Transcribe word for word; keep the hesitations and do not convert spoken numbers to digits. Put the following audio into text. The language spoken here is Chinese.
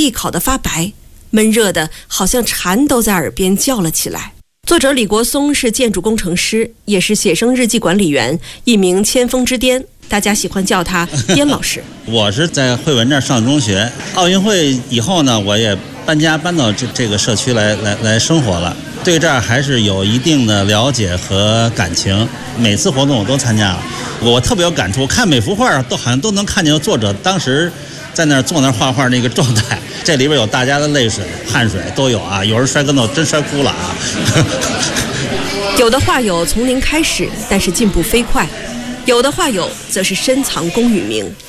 地烤得发白，闷热的好像蝉都在耳边叫了起来。作者李国松是建筑工程师，也是写生日记管理员，一名千峰之巅，大家喜欢叫他颠老师。 我是在惠文这儿上中学，奥运会以后呢，我也搬家搬到这这个社区来来来生活了，对这儿还是有一定的了解和感情。每次活动我都参加了，我特别有感触。看每幅画都好像都能看见作者当时在那儿坐那儿画画那个状态，这里边有大家的泪水、汗水都有啊，有人摔跟头真摔哭了啊。 有的画友从零开始，但是进步飞快；有的画友则是深藏功与名。